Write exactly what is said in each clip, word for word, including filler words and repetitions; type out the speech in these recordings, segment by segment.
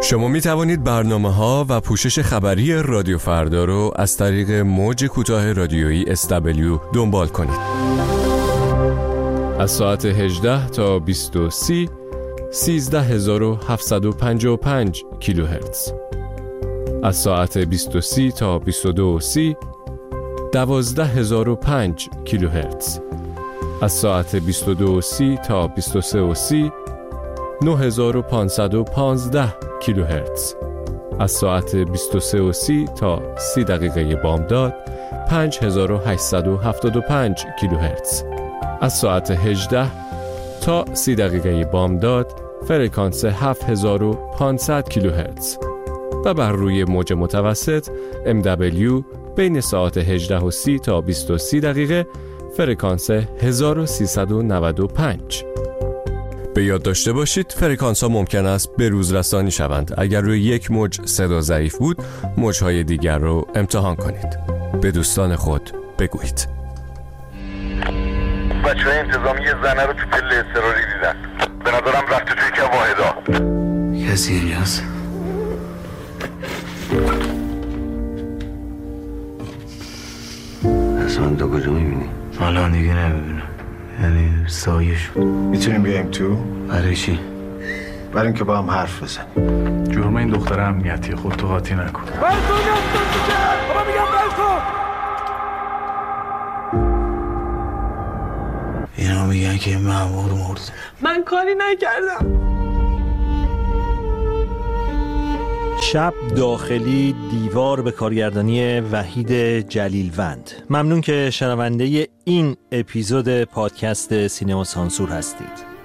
شما می توانید برنامه‌ها و پوشش خبری رادیو فردا رو از طریق موج کوتاه رادیویی اس دبلیو دنبال کنید. از ساعت هجده تا بیست و سی سیزده هزار و هفتصد و پنجاه و پنج کیلوهرتز. از ساعت بیست و سی تا بیست و دو سی دوازده هزار و پنج کیلوهرتز. از ساعت بیست و دو سی تا بیست و سه سی نه هزار و پانصد و پانزده کیلوهرتز. از ساعت بیست و سه سی تا سی دقیقه بامداد پنج هزار و هشتصد و هفتاد و پنج کیلوهرتز. از ساعت هجده تا سی دقیقه بامداد فرکانس هفت هزار و پانصد کیلوهرتز و بر روی موج متوسط ام دبلیو بین ساعت هجده و سی تا بیست و سی دقیقه فرکانس هزار و سیصد و نود و پنج. به یاد داشته باشید فرکانس ها ممکن است به روز رسانی شوند. اگر روی یک موج صدا ضعیف بود، موجهای دیگر رو امتحان کنید. به دوستان خود بگویید. بچه های انتظامی یه زنه رو تو پله اضطراری دیدن. به نظرم رفته توی که واحدا. کسی اینجاست؟ اصلا تو کجا میبینی؟ الان دیگه نمیبینم، یعنی سایه شد. میتونیم بیایم تو؟ برای چی؟ برای اینکه با هم حرف بزنیم. جرم این دختر امنیتی، خود تو قاطی نکن. برکن نستم تو کرد! بابا میگم برکن! اینا میگن که مأمور مرد. من کاری نکردم. شب داخلی دیوار به کارگردانی وحید جلیلوند. ممنون که شنونده این اپیزود پادکست سینما سانسور هستید.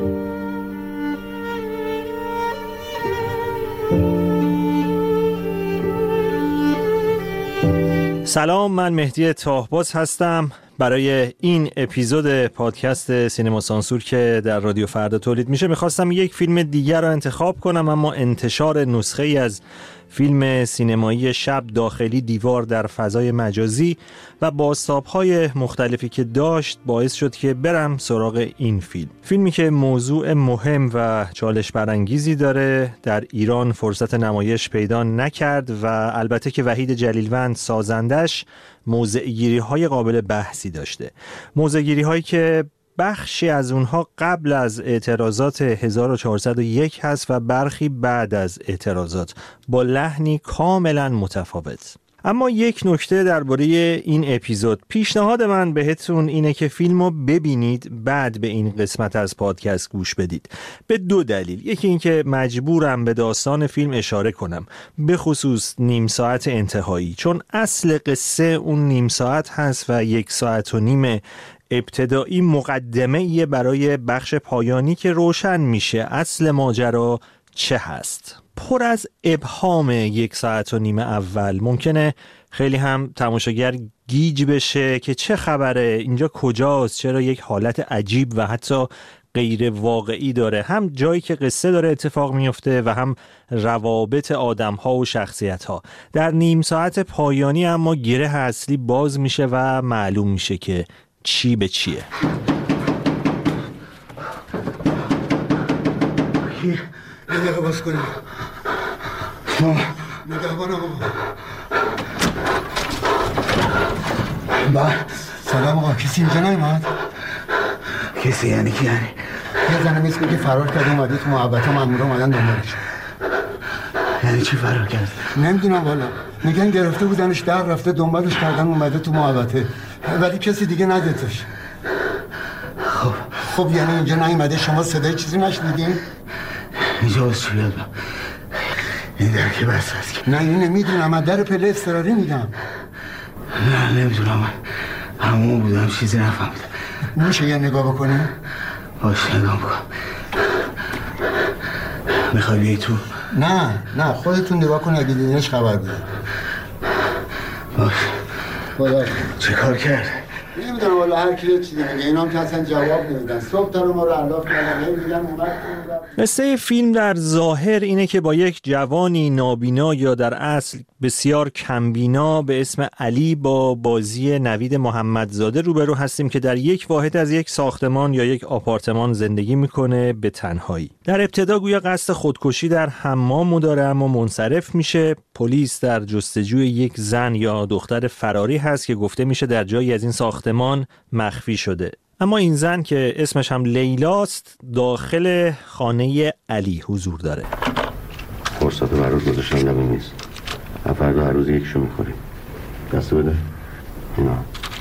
سلام، من مهدی طاهباز هستم. برای این اپیزود پادکست سینما سانسور که در رادیو فردا تولید میشه میخواستم یک فیلم دیگر رو انتخاب کنم، اما انتشار نسخه ای از فیلم سینمایی شب داخلی دیوار در فضای مجازی و بازتاب‌های مختلفی که داشت باعث شد که برم سراغ این فیلم. فیلمی که موضوع مهم و چالش برانگیزی داره، در ایران فرصت نمایش پیدا نکرد و البته که وحید جلیلوند سازندش موضع‌گیری‌های قابل بحثی داشته. موضع‌گیری‌هایی که بخشی از اونها قبل از اعتراضات هزار و چهارصد و یک هست و برخی بعد از اعتراضات با لحنی کاملا متفاوت. اما یک نکته درباره این اپیزود، پیشنهاد من بهتون اینه که فیلمو ببینید بعد به این قسمت از پادکست گوش بدید، به دو دلیل. یکی این که مجبورم به داستان فیلم اشاره کنم، به خصوص نیم ساعت انتهایی، چون اصل قصه اون نیم ساعت هست و یک ساعت و نیم ابتدایی مقدمه‌ای برای بخش پایانی که روشن میشه اصل ماجرا چه هست. پر از ابهام یک ساعت و نیم اول. ممکنه خیلی هم تماشاگر گیج بشه که چه خبره، اینجا کجاست، چرا یک حالت عجیب و حتی غیر واقعی داره، هم جایی که قصه داره اتفاق میفته و هم روابط آدم‌ها و شخصیت‌ها. در نیم ساعت پایانی اما گره اصلی باز میشه و معلوم میشه که چی به چیه. یه دقیقه باز کنیم. نگهبان آقا. با سلام آقا، کسی اینجا نیومد؟ کسی یعنی کی؟ یعنی یه زنه میسکه که فرار کرده اومده تو محبت ها، مامورا اومدن دنبالش. یعنی چی فرار کرد؟ نمیدونم والا، میگن گرفته بودنش، در رفته دنبالش کردن اومده تو محبته، ولی کسی دیگه ندیدش. خب خب یعنی اینجا نیومده، شما صدای چیزی نشنیدین؟ اینجا باز چی بیاد؟ این در که بس هست که نه اینو نمیدونم، من در پله اضطراری میگم. نه نمیدونم، من همون بودم، چیزی نفهمیدم. میشه یه نگاه بکنیم؟ باش نگاه بکن. میخوای بیایی تو؟ نه نه خودتون نگاه کن، اگه دیدینش خبر بده. باش. خدا چه کار کرد؟ نمیدونم والا، هر کی چیزی میگه، اینا هم که اصلا جواب نمیدن. صبح تا رو ما رو علاف کردن، میگن اومد. قصه فیلم در ظاهر اینه که با یک جوانی نابینا یا در اصل بسیار کمبینا به اسم علی با بازی نوید محمدزاده روبرو هستیم که در یک واحد از یک ساختمان یا یک آپارتمان زندگی میکنه به تنهایی. در ابتدا گویا قصد خودکشی در حمام داره اما منصرف میشه. پلیس در جستجوی یک زن یا دختر فراری هست که گفته میشه در جایی از این ساختمان مخفی شده. اما این زن که اسمش هم لیلاست داخل خانه علی حضور داره. فرصت هر روز گذاشتم لب میز. فردا هر روز یکشو میخوریم. دست بده. اینا.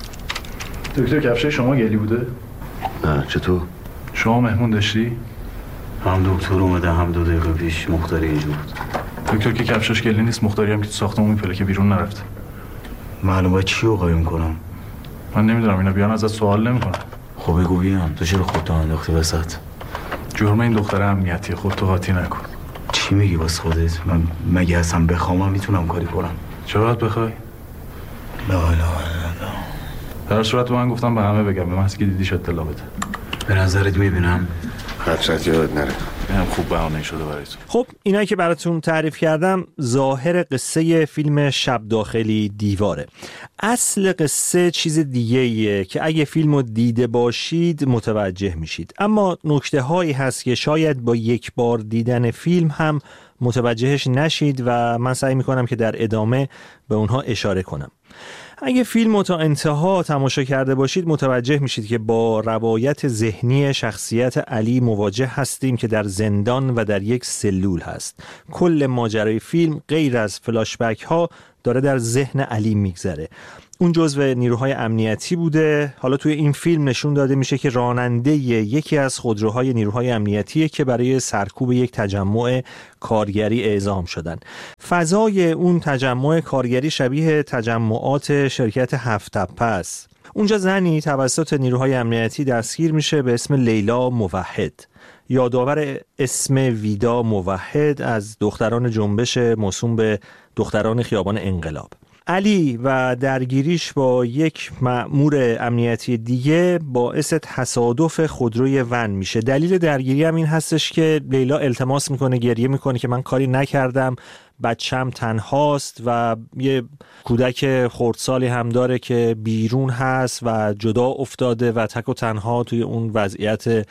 دکتر کفشه شما گلی بوده؟ نه چطور؟ شما مهمون داشتی؟ هم دکتر اومده هم دو دقیقه پیش مختاری اینجا بود. دکتر که کفشش گلی نیست، مختاری هم که تو ساختمون میپله که بیرون نرفته. معلومه باید چی رو قایم کنم؟ من نمیدونم، اینا بیان ازت سوال نمیکنن. خب بگو بیام، تو چرا خودتو انداختی وسط؟ جرم این دختره امنیتی، خودتو قاطی نکن. چی میگی باز خودت؟ من مگه اصلا بخوام میتونم کاری کنم؟ چرا باید بخوای؟ لا لا لا. در صورت من گفتم به همه بگم، به محض که دیدیش اطلاع بده. به نظرت میبینم؟ خدشت یاد نره. اینم خوب بهانه شده برای تو. خب اینایی که براتون تعریف کردم ظاهر قصه فیلم شب داخلی دیواره. اصل قصه چیز دیگه ایه که اگه فیلمو دیده باشید متوجه میشید، اما نکته هایی هست که شاید با یک بار دیدن فیلم هم متوجهش نشید و من سعی میکنم که در ادامه به اونها اشاره کنم. اگه فیلمو تا انتها تماشا کرده باشید متوجه میشید که با روایت ذهنی شخصیت علی مواجه هستیم که در زندان و در یک سلول هست. کل ماجرای فیلم غیر از فلاشبک ها داره در ذهن علی میگذره. اون جزو نیروهای امنیتی بوده. حالا توی این فیلم نشون داده میشه که راننده یکی از خودروهای نیروهای امنیتیه که برای سرکوب یک تجمع کارگری اعزام شدن. فضای اون تجمع کارگری شبیه تجمعات شرکت هفت تپه است. اونجا زنی توسط نیروهای امنیتی دستگیر میشه به اسم لیلا موحد، یادآور اسم ویدا موحد از دختران جنبش موسوم به دختران خیابان انقلاب. علی و درگیریش با یک مأمور امنیتی دیگه باعث تصادف خودروی ون میشه. دلیل درگیری هم این هستش که لیلا التماس میکنه، گریه میکنه که من کاری نکردم، بچم تنهاست و یه کودک خردسالی هم داره که بیرون هست و جدا افتاده و تک و تنها توی اون وضعیت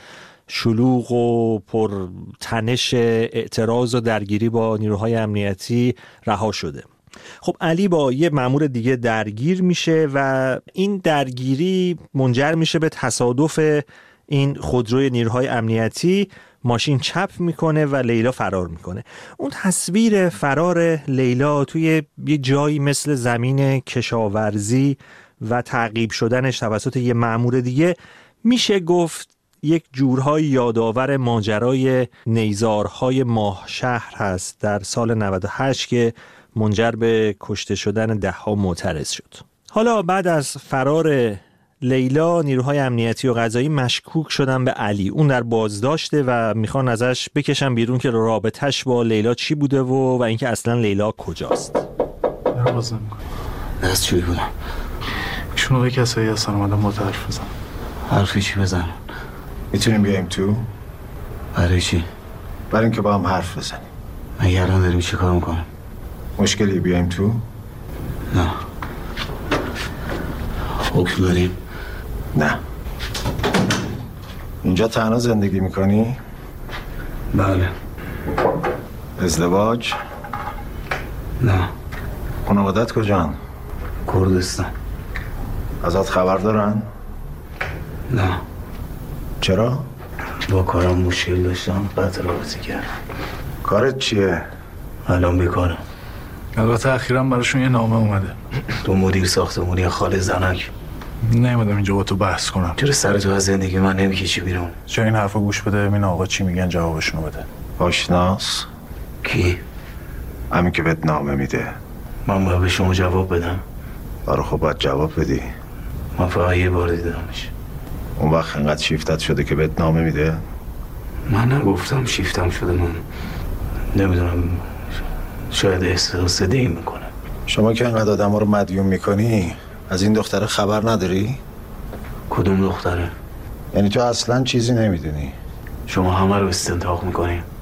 شلوغ و پر تنش اعتراض و درگیری با نیروهای امنیتی رها شده. خب علی با یه مأمور دیگه درگیر میشه و این درگیری منجر میشه به تصادف این خودروی نیروهای امنیتی. ماشین چپ میکنه و لیلا فرار میکنه. اون تصویر فرار لیلا توی یه جایی مثل زمین کشاورزی و تعقیب شدنش توسط یه مأمور دیگه میشه گفت یک جورهای یادآور ماجرای نیزارهای ماه شهر هست در سال نود و هشت که منجر به کشته شدن ده ها معترض شد. حالا بعد از فرار لیلا نیروهای امنیتی و قضایی مشکوک شدن به علی. اون در بازداشته و میخوان ازش بکشن بیرون که رابطش با لیلا چی بوده و و اینکه اصلا لیلا کجاست. باز نمی‌کنی. دست چوی بودم. شونو به کسایی هستن اومدم با حرف بزن. حرفی چی بزن؟ میتونیم بیایم تو؟ برای چی؟ برای اینکه با هم حرف بزنیم. مگه الان داریم چی کار میکنیم؟ مشکلی بیایم تو؟ نه. حکم داریم؟ نه. اینجا تنها زندگی میکنی؟ بله. ازدواج؟ نه. خانوادت کجان؟ کردستان. ازت خبر دارن؟ نه. چرا؟ با کارم مشکل داشتم قطع رابطه کردم. کارت چیه؟ الان بیکارم. البته اخیراً براشون یه نامه اومده. تو مدیر ساختمونی خاله زنک. نیومدم اینجا با تو بحث کنم. چرا سر تو از زندگی من نمیکشی بیرون؟ چرا این حرفو گوش بده ببین آقا چی میگن جوابشونو بده. آشناس؟ کی؟ همین که بهت نامه میده. من باید به شما جواب بدم؟ آره خب باید جواب بدی. من فقط یه بار دیدمش. اون وقت انقدر شیفتت شده که بهت نامه میده؟ من نگفتم شیفتم شده، من نمیدونم، شاید احساس دیم میکنه. شما که انقدر آدم ها رو مدیون میکنی از این دختره خبر نداری؟ کدوم دختره؟ یعنی تو اصلا چیزی نمیدونی؟ شما همه رو استنتاق میکنی؟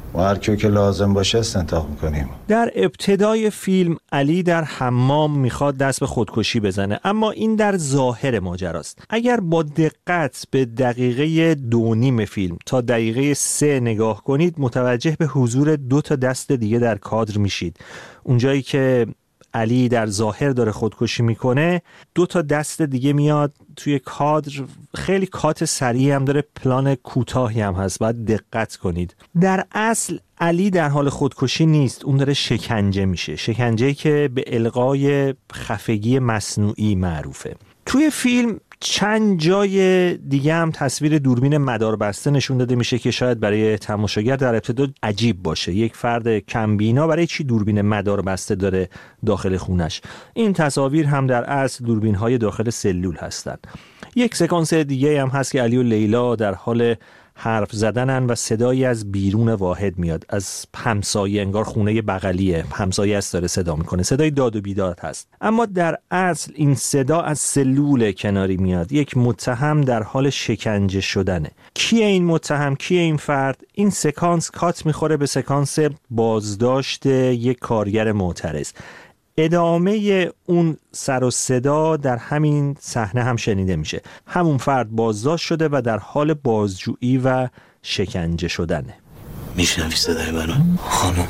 و هر کیو که لازم باشه استنتاق میکنیم. در ابتدای فیلم علی در حمام میخواد دست به خودکشی بزنه، اما این در ظاهر ماجراست. اگر با دقت به دقیقه دو نیم فیلم تا دقیقه سه نگاه کنید متوجه به حضور دو تا دست دیگه در کادر میشید. اونجایی که علی در ظاهر داره خودکشی میکنه، دو تا دست دیگه میاد توی کادر، خیلی کات سریع هم داره، پلان کوتاهی هم هست، باید دقت کنید. در اصل علی در حال خودکشی نیست، اون داره شکنجه میشه، شکنجه‌ای که به الغای خفگی مصنوعی معروفه. توی فیلم چند جای دیگه هم تصویر دوربین مداربسته نشون داده میشه که شاید برای تماشاگر در ابتدا عجیب باشه. یک فرد کمبینا برای چی دوربین مداربسته داره داخل خونش؟ این تصاویر هم در اصل دوربین های داخل سلول هستند. یک سکانس دیگه هم هست که علی و لیلا در حال حرف زدنن و صدایی از بیرون واحد میاد، از همسایه، انگار خونه بغلیه، همسایه است داره صدا میکنه، صدای داد و بیداد هست. اما در اصل این صدا از سلول کناری میاد، یک متهم در حال شکنجه شدنه. کیه این متهم؟ کیه این فرد؟ این سکانس کات میخوره به سکانس بازداشت یک کارگر معترض. ادامه اون سر و صدا در همین صحنه هم شنیده میشه. همون فرد بازداشت شده و در حال بازجویی و شکنجه شدنه. میشنوی صدای منو؟ خانم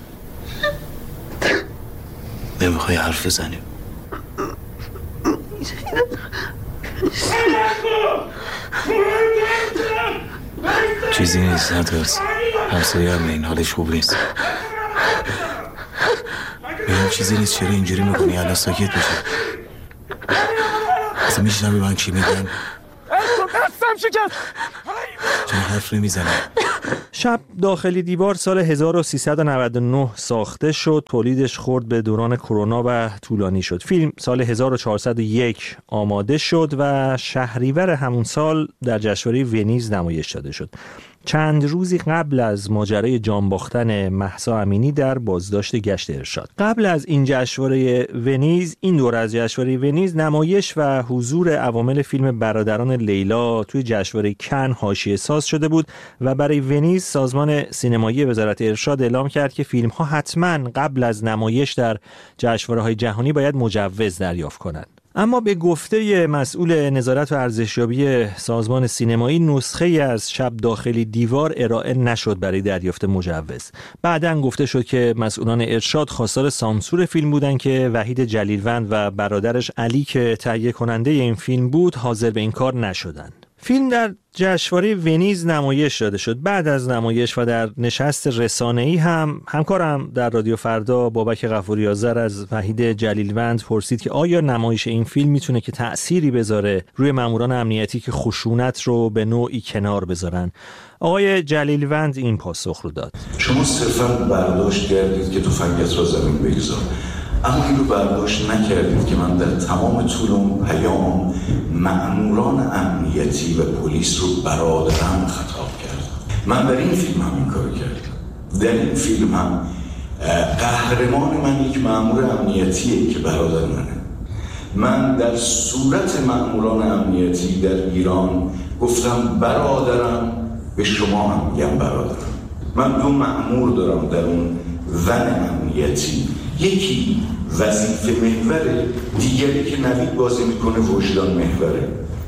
نمیخوای حرف بزنیم؟ چیزی نیست، نترس. همسایه هم این حالش خوب نیست. بهم چیزی نیست، چرا اینجوری میکنی؟ الان ساکت بشه. اصلا میشنوی من چی میگم؟ دستم شکست. چرا حرف نمیزنی؟ شب داخلی دیوار سال هزار و سیصد و نود و نه ساخته شد. تولیدش خورد به دوران کرونا و طولانی شد. فیلم سال هزار و چهارصد و یک آماده شد و شهریور همون سال در جشنواره ونیز نمایش داده شد. چند روزی قبل از ماجرای جان باختن مهسا امینی در بازداشت گشت ارشاد. قبل از این جشنواره ونیز، این دوره از جشنواره ونیز، نمایش و حضور عوامل فیلم برادران لیلا توی جشنواره کن حاشیه ساز شده بود و برای ونیز سازمان سینمایی وزارت ارشاد اعلام کرد که فیلم ها حتما قبل از نمایش در جشنواره‌های جهانی باید مجوز دریافت کنند. اما به گفته مسئول نظارت و ارزشیابی سازمان سینمایی، نسخه از شب داخلی دیوار ارائه نشد برای دریافت مجوز. بعداً گفته شد که مسئولان ارشاد خواستار سانسور فیلم بودند که وحید جلیلوند و برادرش علی که تهیه کننده این فیلم بود حاضر به این کار نشدند. فیلم در جشنواره ونیز نمایش داده شد. بعد از نمایش و در نشست رسانه‌ای هم همکارم در رادیو فردا بابک غفوری آذر از وحید جلیلوند پرسید که آیا نمایش این فیلم میتونه که تأثیری بذاره روی ماموران امنیتی که خشونت رو به نوعی کنار بذارن. آقای جلیلوند این پاسخ رو داد: شما صرفاً برداشت کردید که تفنگت را زمین بگذار، اما این رو برداشت نکردید که من در تمام طول اون پیام مأموران امنیتی و پلیس رو برادرم خطاب کردم. من در این فیلم هم این کار کردم. در این فیلم هم قهرمان من یک مأمور امنیتیه که برادر منه. من در صورت مأموران امنیتی در ایران گفتم برادرم، به شما هم میگم برادرم. من دو مأمور دارم در اون ون امنیتی، یکی وظیفه محوره، دیگری که نوید بازی میکنه وجدان محوره.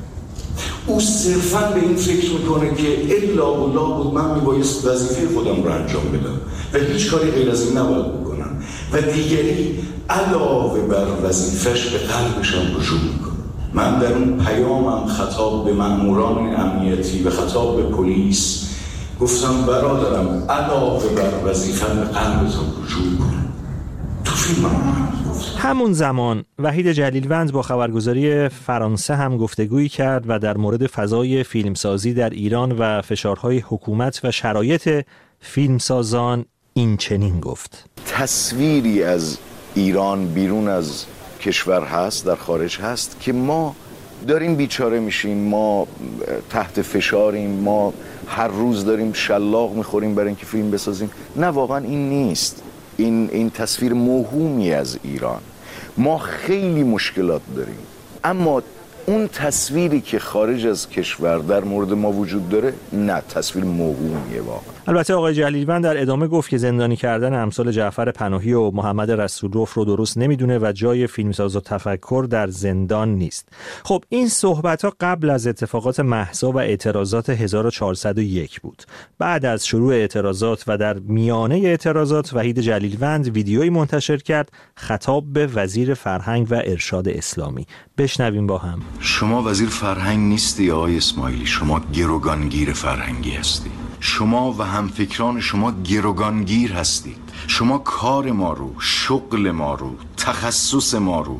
او صرفا به این فکر میکنه که الا و لا بود من میبایست وظیفه خودم رو انجام بدم و هیچ کاری غیر از این نباید بکنم، و دیگری علاوه بر وظیفش به قلبش هم رجوع میکنه. من در اون پیامم خطاب به مأموران امنیتی و خطاب به پلیس گفتم برادرم علاوه بر وظیفه به قلبتون رجوع کنم. تو فیلم هم همون زمان وحید جلیلوند با خبرگزاری فرانسه هم گفتگویی کرد و در مورد فضای فیلمسازی در ایران و فشارهای حکومت و شرایط فیلمسازان این چنین گفت: تصویری از ایران بیرون از کشور هست، در خارج هست، که ما داریم بیچاره میشیم، ما تحت فشاریم، ما هر روز داریم شلاق میخوریم برای اینکه فیلم بسازیم. نه، واقعا این نیست. این این تصویر موهومی از ایران. ما خیلی مشکلات داریم، اما اون تصویری که خارج از کشور در مورد ما وجود داره نه، تصویر موهومیه واقعا. البته آقای جلیلوند در ادامه گفت که زندانی کردن امثال جعفر پناهی و محمد رسولروف رو درست نمیدونه و جای فیلمساز و تفکر در زندان نیست. خب این صحبت‌ها قبل از اتفاقات مهسا و اعتراضات هزار و چهارصد و یک بود. بعد از شروع اعتراضات و در میانه اعتراضات وحید جلیلوند ویدیویی منتشر کرد خطاب به وزیر فرهنگ و ارشاد اسلامی. بشنویم با هم. شما وزیر فرهنگ نیستی آقای اسماعیلی، شما گروگانگیر فرهنگی هستی. شما و همفکران شما گروگانگیر هستید. شما کار ما رو، شغل ما رو، تخصص ما رو،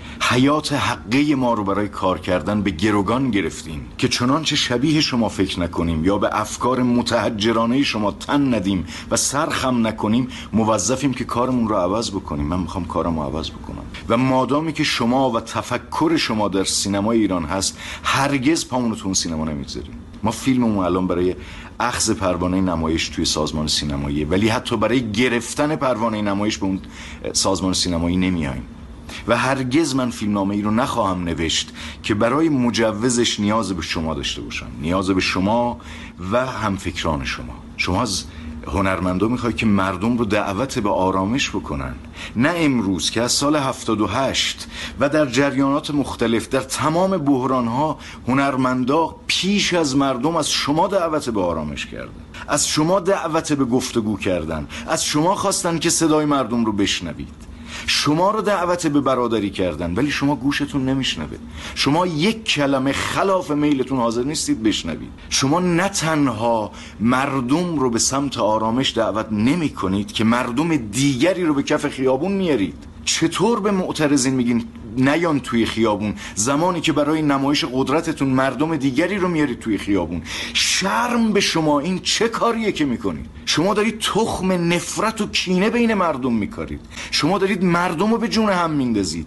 حیات حقه ما رو برای کار کردن به گروگان گرفتین که چنانچه شبیه شما فکر نکنیم یا به افکار متحجرانه شما تن ندیم و سرخم نکنیم، موظفیم که کارمون رو عوض بکنیم. من میخوام کارمو عوض بکنم و مادامی که شما و تفکر شما در سینمای ایران هست هرگز پامونو تو اون سینما نمیذاریم. ما فیلممون الان برای اخذ پروانه نمایش توی سازمان سینماییه، ولی حتی برای گرفتن پروانه نمایش به اون سازمان سینمایی نمیایم و هرگز من فیلمنامه ای رو نخواهم نوشت که برای مجوزش نیاز به شما داشته باشم، نیاز به شما و همفکران شما. شما از هنرمندا میخوای که مردم رو دعوت به آرامش بکنن، نه امروز که از سال هفتاد و هشت و در جریانات مختلف در تمام بحرانها هنرمندا پیش از مردم از شما دعوت به آرامش کردن، از شما دعوت به گفتگو کردن، از شما خواستن که صدای مردم رو بشنوید، شما رو دعوت به برادری کردن، ولی شما گوشتون نمیشنوه. شما یک کلمه خلاف میلتون حاضر نیستید بشنوید. شما نه تنها مردم رو به سمت آرامش دعوت نمی کنید که مردم دیگری رو به کف خیابون میارید. چطور به معترضین میگین نیان توی خیابون زمانی که برای نمایش قدرتتون مردم دیگری رو میارید توی خیابون؟ شرم به شما، این چه کاریه که میکنید؟ شما دارید تخم نفرت و کینه بین مردم میکارید. شما دارید مردم رو به جون هم میندازید.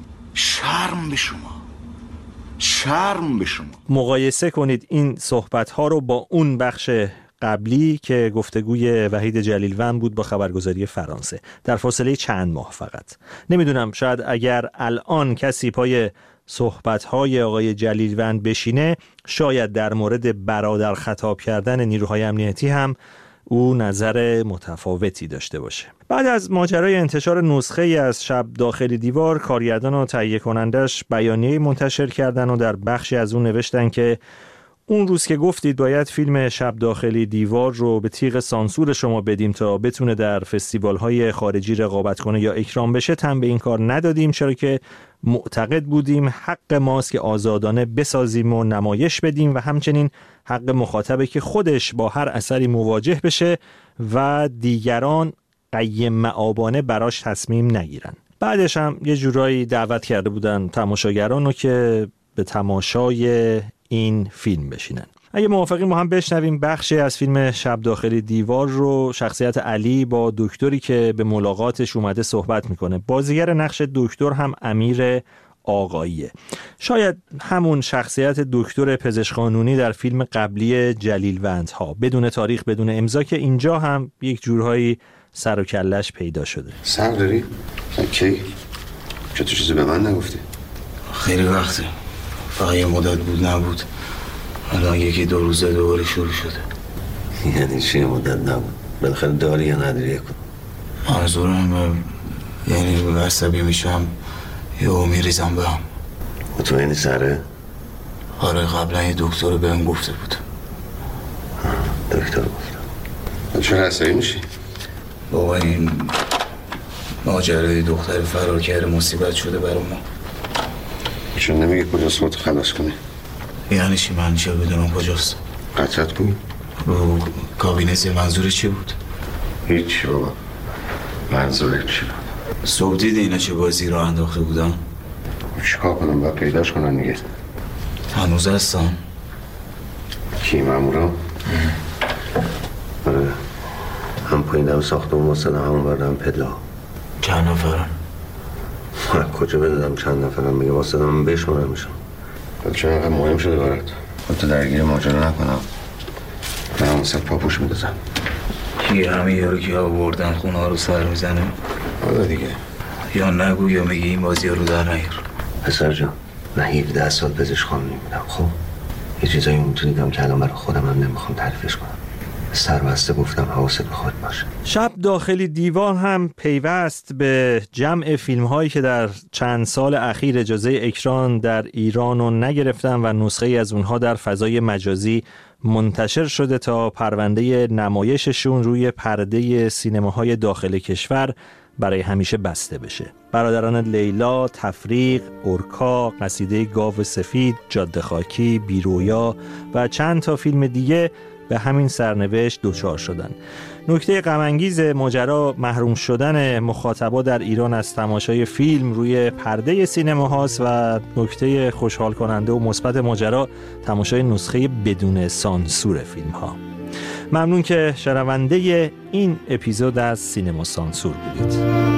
شرم به شما، شرم به شما. مقایسه کنید این صحبت‌ها رو با اون بخش قبلی که گفتگوی وحید جلیلوند بود با خبرگزاری فرانسه در فاصله چند ماه فقط. نمیدونم، شاید اگر الان کسی پای صحبت‌های آقای جلیلوند بشینه، شاید در مورد برادر خطاب کردن نیروهای امنیتی هم او نظر متفاوتی داشته باشه. بعد از ماجرای انتشار نسخه‌ای از شب داخل دیوار، کارگردان و تهیه کنندش بیانیه‌ای منتشر کردن و در بخشی از اون نوشتن که اون روز که گفتید باید فیلم شب داخلی دیوار رو به تیغ سانسور شما بدیم تا بتونه در فستیوال‌های خارجی رقابت کنه یا اکرام بشه، تن به این کار ندادیم، چرا که معتقد بودیم حق ماست که آزادانه بسازیم و نمایش بدیم و همچنین حق مخاطبه که خودش با هر اثری مواجه بشه و دیگران قیم معابانه براش تصمیم نگیرن. بعدش هم یه جورایی دعوت کرده بودن تماشاگران رو که به تماشای این فیلم بشینن. اگه موافقین ما هم بشنویم بخشی از فیلم شب داخلی دیوار رو. شخصیت علی با دکتری که به ملاقاتش اومده صحبت میکنه. بازیگر نقش دکتر هم امیر آقاییه، شاید همون شخصیت دکتر پزشک قانونی در فیلم قبلی جلیلوندها، بدون تاریخ بدون امضا، که اینجا هم یک جورهایی سر و کلش پیدا شده. سر داری؟ کی؟ چه تو چیزی به من نگفتی؟ خیلی وقته، فقط یه مدت بود نبود، الان یکی دو روزه دوباره شروع شده. یعنی چی مدت نبود؟ بالاخره داری یا نداری؟ منظورم یعنی عصبی میشم یا میریزم به هم. مطمئنی سره؟ آره، قبلا یه دکتر بهم گفته بود. دکتر گفتم. چرا عصبی میشی؟ بابا این ماجرای دختر فرار کرده مصیبت شده برای ما. چون نمیگه کجاست خودت خلاص کنی؟ یعنی چی؟ من چه بدونم کجاست؟ قطعت کنی؟ رو کابینت منظور چی بود؟ هیچ بابا، منظور چی بود؟ صبح دیدی اینا چه بازی رو انداخته بودن؟ چیکار کنم؟ باید پیداش کنن دیگه. هنوز هستن؟ کی؟ مامورا؟ آره، هم پایین دم ساختمون واسدم، همون بردم پدلا. چند نفرن؟ من کجا بدادم چند نفرن؟ میگه واسدم من بشمارم میشم. ولی چون اینقدر مهم شده برات خودتو درگیر ماجرا نکنم، من هم واسه پاپوش میدازم. کی؟ همه یارو که آوردن خونه ها رو سر میزنه؟ حالا دیگه یا نگو یا میگی این بازی رو در نگیر. پسر جان، من هفده سال پزشک قانونی بودم. خب یه چیزایی میتونیدم که الان برای خودم هم نمیخوام تعریفش کنم. سربسته گفتم حواست به خود باشه. شب داخلی دیوان هم پیوست به جمع فیلم هایی که در چند سال اخیر اجازه اکران در ایران رو نگرفتن و نسخه از اونها در فضای مجازی منتشر شده تا پرونده نمایششون روی پرده سینماهای داخل کشور برای همیشه بسته بشه. برادران لیلا، تفریق، اورکا، قصیده گاو سفید، جاده خاکی، بیرویا و چند تا فیلم دیگه به همین سرنوشت دچار شدن. نکته غم انگیز ماجرا محروم شدن مخاطبا در ایران از تماشای فیلم روی پرده سینما هاست و نکته خوشحال کننده و مثبت ماجرا تماشای نسخه بدون سانسور فیلم ها. ممنون که شنونده این اپیزود از سینما سانسور بودید.